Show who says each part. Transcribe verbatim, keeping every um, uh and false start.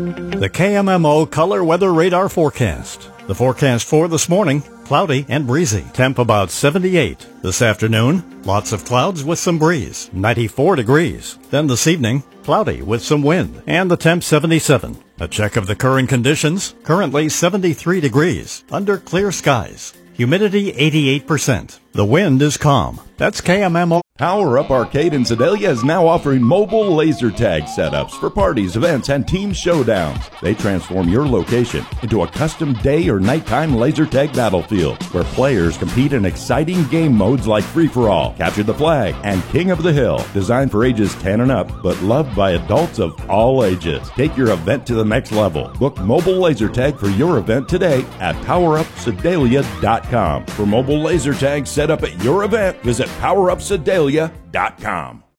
Speaker 1: The K M M O Color Weather Radar Forecast. The forecast for this morning, cloudy and breezy. Temp about seventy-eight. This afternoon, lots of clouds with some breeze, ninety-four degrees. Then this evening, cloudy with some wind, and the temp seventy-seven. A check of the current conditions, currently seventy-three degrees, under clear skies. Humidity eighty-eight percent. The wind is calm. That's K M M O.
Speaker 2: Power Up Arcade in Sedalia is now offering mobile laser tag setups for parties, events, and team showdowns. They transform your location into a custom day or nighttime laser tag battlefield where players compete in exciting game modes like Free-for-All, Capture the Flag, and King of the Hill. Designed for ages ten and up, but loved by adults of all ages. Take your event to the next level. Book mobile laser tag for your event today at power up sedalia dot com. For mobile laser tag set up at your event, visit power up sedalia dot com.